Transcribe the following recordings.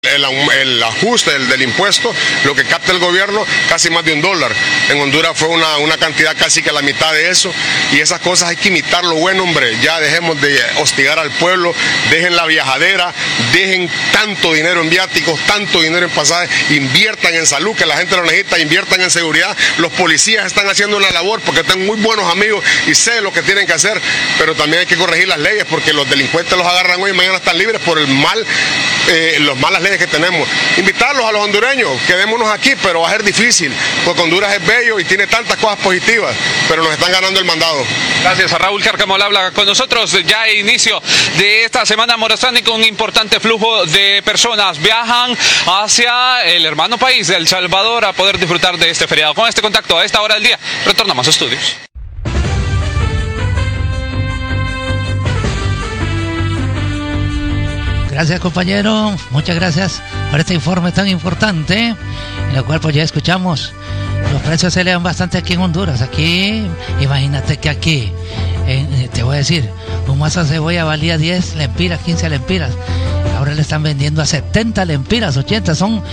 El ajuste del impuesto, lo que capta el gobierno, casi más de $1. En Honduras fue una cantidad casi que la mitad de eso, y esas cosas hay que imitar lo bueno, hombre. Ya dejemos de hostigar al pueblo, dejen la viajadera, dejen tanto dinero en viáticos, tanto dinero en pasajes, inviertan en salud, que la gente lo necesita, inviertan en seguridad. Los policías están haciendo una labor porque tengo muy buenos amigos y sé lo que tienen que hacer, pero también hay que corregir las leyes, porque los delincuentes los agarran hoy y mañana están libres por el mal, las malas leyes que tenemos. Invitarlos a los hondureños, quedémonos aquí, pero va a ser difícil, porque Honduras es bello y tiene tantas cosas positivas, pero nos están ganando el mandado. Gracias a Raúl Cárcamo, habla con nosotros. Ya a inicio de esta semana morazánica, un importante flujo de personas viajan hacia el hermano país de El Salvador a poder disfrutar de este feriado. Con este contacto a esta hora del día, retornamos a estudios. Gracias, compañero, muchas gracias por este informe tan importante, en el cual pues ya escuchamos, los precios se elevan bastante aquí en Honduras. Aquí, imagínate que aquí, te voy a decir, un mazo de cebolla valía 10 lempiras, 15 lempiras, ahora le están vendiendo a 70 lempiras, 80, son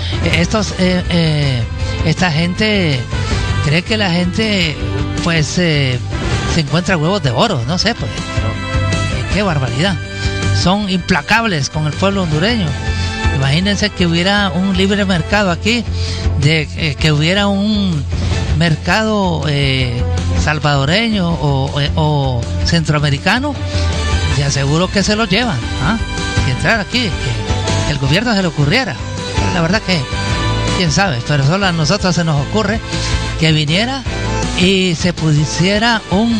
esta gente cree que la gente pues se encuentra huevos de oro, no sé, pues, pero qué barbaridad. Son implacables con el pueblo hondureño. Imagínense que hubiera un libre mercado aquí, que hubiera un mercado salvadoreño o centroamericano, te aseguro que se lo llevan. Si entrar aquí, que el gobierno se le ocurriera. Pero la verdad que, quién sabe, pero solo a nosotros se nos ocurre que viniera y se pusiera un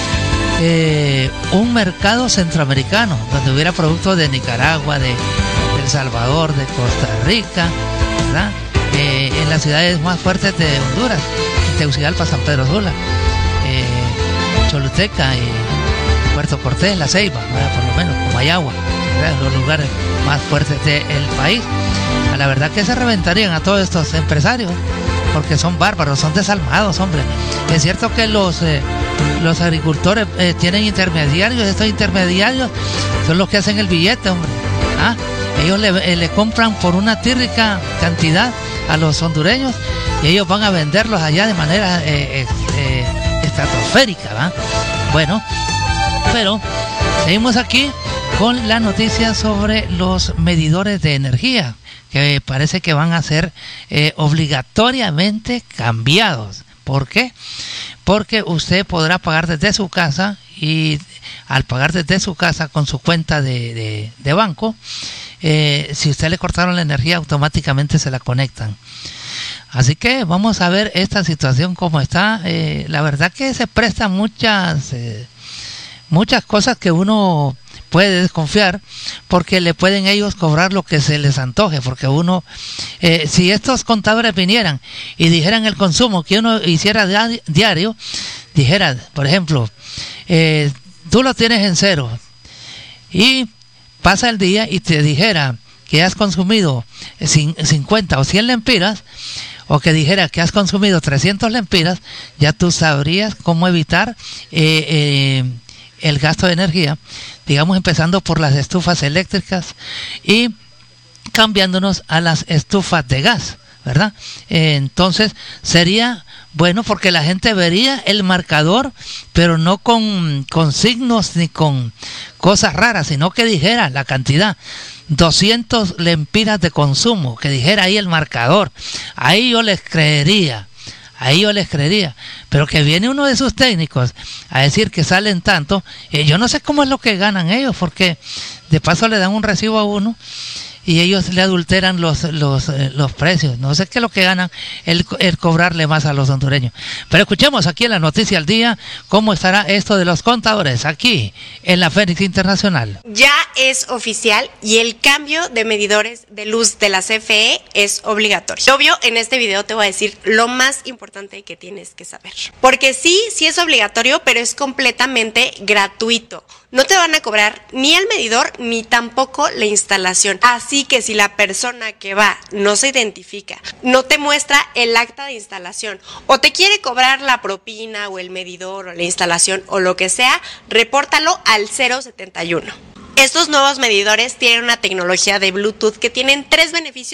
mercado centroamericano donde hubiera productos de Nicaragua, de El Salvador, de Costa Rica, ¿verdad? En las ciudades más fuertes de Honduras, Tegucigalpa, San Pedro Sula, Choluteca, Puerto Cortés, La Ceiba, ¿verdad? Por lo menos Comayagua, ¿verdad? Los lugares más fuertes del país. A la verdad que se reventarían a todos estos empresarios, porque son bárbaros, son desalmados, hombre. Es cierto que los agricultores tienen intermediarios. Estos intermediarios son los que hacen el billete, hombre. Ellos le compran por una tírrica cantidad a los hondureños y ellos van a venderlos allá de manera estratosférica, ¿va? Bueno, pero seguimos aquí con la noticia sobre los medidores de energía, que parece que van a ser obligatoriamente cambiados. ¿Por qué? Porque usted podrá pagar desde su casa, y al pagar desde su casa con su cuenta de banco, si usted le cortaron la energía, automáticamente se la conectan. Así que vamos a ver esta situación cómo está. La verdad que se prestan muchas cosas que uno puede desconfiar, porque le pueden ellos cobrar lo que se les antoje, porque uno, si estos contadores vinieran y dijeran el consumo que uno hiciera diario, dijera, por ejemplo, tú lo tienes en 0 y pasa el día y te dijera que has consumido 50 o 100 lempiras, o que dijera que has consumido 300 lempiras, ya tú sabrías cómo evitar el gasto de energía, digamos empezando por las estufas eléctricas y cambiándonos a las estufas de gas, ¿verdad? Entonces sería bueno, porque la gente vería el marcador, pero no con signos ni con cosas raras, sino que dijera la cantidad, 200 lempiras de consumo, que dijera ahí el marcador. Ahí yo les creería, pero que viene uno de sus técnicos a decir que salen tanto, yo no sé cómo es lo que ganan ellos, porque de paso le dan un recibo a uno y ellos le adulteran los precios. No sé qué es lo que ganan el cobrarle más a los hondureños. Pero escuchemos aquí en la Noticia al Día cómo estará esto de los contadores aquí en la Fénix Internacional. Ya es oficial y el cambio de medidores de luz de la CFE es obligatorio. Obvio, en este video te voy a decir lo más importante que tienes que saber. Porque sí es obligatorio, pero es completamente gratuito. No te van a cobrar ni el medidor ni tampoco la instalación. Así que si la persona que va no se identifica, no te muestra el acta de instalación o te quiere cobrar la propina o el medidor o la instalación o lo que sea, repórtalo al 071. Estos nuevos medidores tienen una tecnología de Bluetooth que tienen 3 beneficios